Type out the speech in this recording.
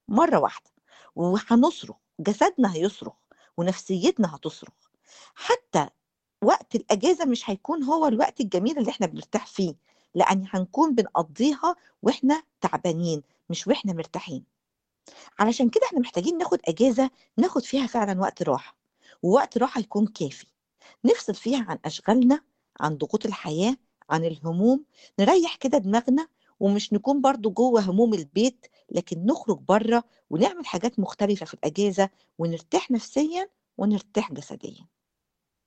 مرة واحدة، وهنصرخ، جسدنا هيصرخ ونفسيتنا هتصرخ. حتى وقت الأجازة مش هيكون هو الوقت الجميل اللي إحنا بنرتاح فيه، لأن هنكون بنقضّيها وإحنا تعبانين، مش وإحنا مرتاحين. علشان كده إحنا محتاجين ناخد أجازة ناخد فيها فعلًا وقت راحة، ووقت راحة يكون كافي، نفصل فيها عن أشغالنا، عن ضغوط الحياة، عن الهموم، نريّح كده دماغنا، ومش نكون برضه جوّه هموم البيت، لكن نخرج برّه ونعمل حاجات مختلفة في الأجازة، ونرتاح نفسيًا ونرتاح جسديًا.